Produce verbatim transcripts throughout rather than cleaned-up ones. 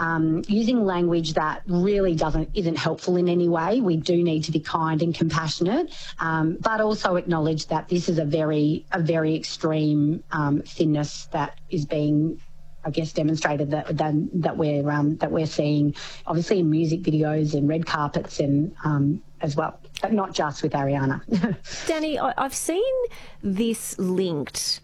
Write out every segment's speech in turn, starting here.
um, using language that really doesn't isn't helpful in any way. We do need to be kind and compassionate, um, but also acknowledge that this is a very a very extreme um, thinness that is being, I guess, demonstrated that that, that we're um, that we're seeing, obviously in music videos and red carpets and um, as well, but not just with Ariana. Danny, I've seen this linked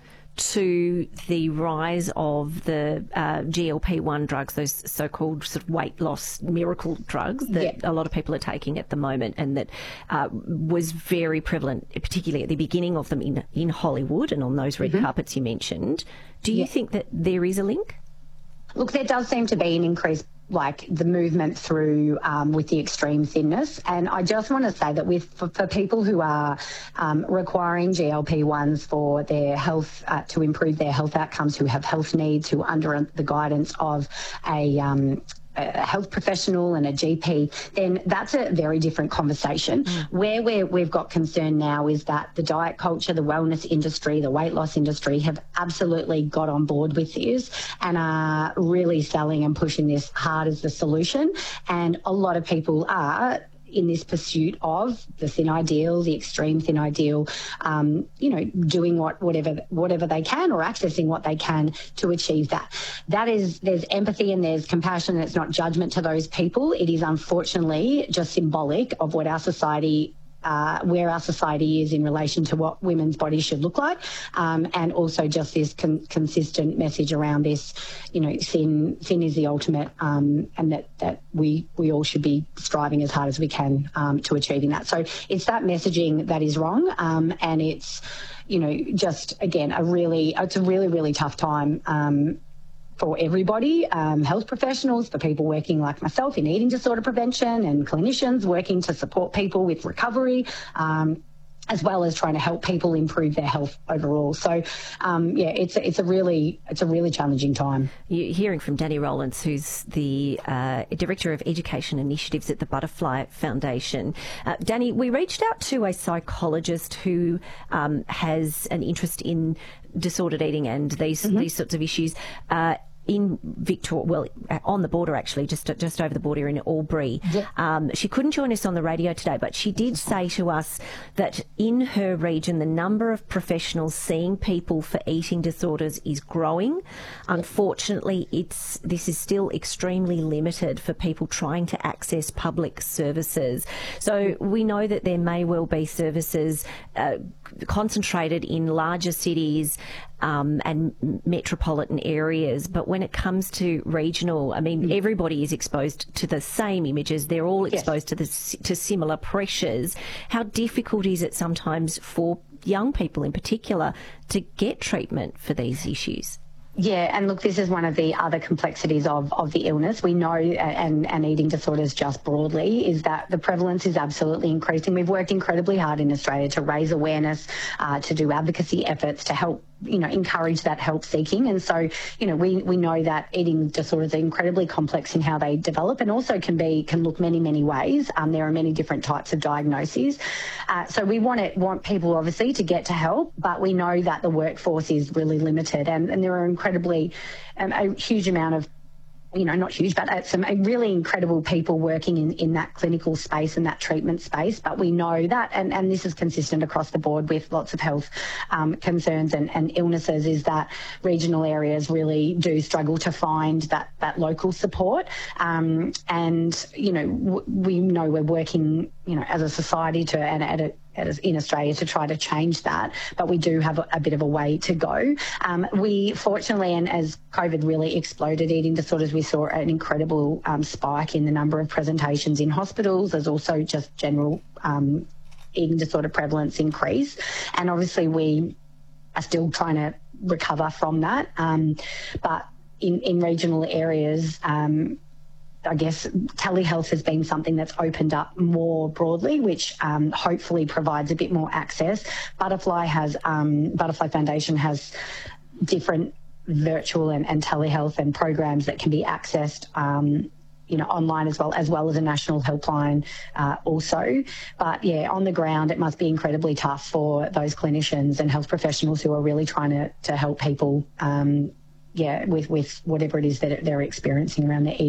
to the rise of the uh, G L P one drugs, those so-called sort of weight loss miracle drugs that yeah. a lot of people are taking at the moment, and that uh, was very prevalent, particularly at the beginning of them in, in Hollywood and on those red mm-hmm. carpets you mentioned. Do you yeah. think that there is a link? Look, there does seem to be an increase, like the movement through um, with the extreme thinness. And I just want to say that with for, for people who are um, requiring G L P ones for their health, uh, to improve their health outcomes, who have health needs, who are under the guidance of a um, a health professional and a G P, then that's a very different conversation. Mm. Where we're, we've got concern now is that the diet culture, the wellness industry, the weight loss industry have absolutely got on board with this and are really selling and pushing this hard as the solution. And a lot of people are in this pursuit of the thin ideal, the extreme thin ideal, um, you know, doing what whatever whatever they can or accessing what they can to achieve that. That is, there's empathy and there's compassion, and it's not judgment to those people. It is unfortunately just symbolic of what our society Uh, where our society is in relation to what women's bodies should look like, um, and also just this con- consistent message around this, you know, thin, thin is the ultimate, um, and that, that we we all should be striving as hard as we can um, to achieving that. So it's that messaging that is wrong, um, and it's, you know, just again a really it's a really really tough time. Um, for everybody, um, health professionals, for people working like myself in eating disorder prevention, and clinicians working to support people with recovery, um, as well as trying to help people improve their health overall. So, um, yeah, it's a, it's a really it's a really challenging time. You're hearing from Danny Rowlands, who's the uh, Director of Education Initiatives at the Butterfly Foundation. Uh, Danny, we reached out to a psychologist who um, has an interest in disordered eating and these mm-hmm. these sorts of issues. Uh, in Victoria, well, on the border actually, just just over the border in Albury. Yep. Um, she couldn't join us on the radio today, but she did say to us that in her region, the number of professionals seeing people for eating disorders is growing. Unfortunately, it's this is still extremely limited for people trying to access public services. So we know that there may well be services uh, concentrated in larger cities Um, and metropolitan areas, but when it comes to regional, I mean, mm. everybody is exposed to the same images. They're all exposed yes. to the to similar pressures. How difficult is it sometimes for young people in particular to get treatment for these issues? Yeah, and look, this is one of the other complexities of, of the illness. We know, and, and eating disorders just broadly, is that the prevalence is absolutely increasing. We've worked incredibly hard in Australia to raise awareness, uh, to do advocacy efforts, to help, you know, encourage that help seeking. And so, you know, we, we know that eating disorders are incredibly complex in how they develop, and also can be, can look many, many ways. Um, there are many different types of diagnoses. Uh, so we want it, want people obviously to get to help, but we know that the workforce is really limited, and, and there are incredibly, um, a huge amount of, you know, not huge, but some really incredible people working in, in that clinical space and that treatment space. But we know that, and, and this is consistent across the board with lots of health um, concerns and, and illnesses, is that regional areas really do struggle to find that, that local support. Um, and, you know, w- we know we're working, you know, as a society to, and at a, in Australia to try to change that, but we do have a, a bit of a way to go. Um, we fortunately, and as COVID really exploded eating disorders, we saw an incredible um, spike in the number of presentations in hospitals. There's also just general um, eating disorder prevalence increase, and obviously we are still trying to recover from that. Um, but in, in regional areas, um, I guess telehealth has been something that's opened up more broadly, which um, hopefully provides a bit more access. Butterfly has, um, Butterfly Foundation has different virtual and, and telehealth and programs that can be accessed, um, you know, online as well, as well as a national helpline uh, also. But yeah, on the ground, it must be incredibly tough for those clinicians and health professionals who are really trying to, to help people, um, yeah, with, with whatever it is that they're experiencing around their eating.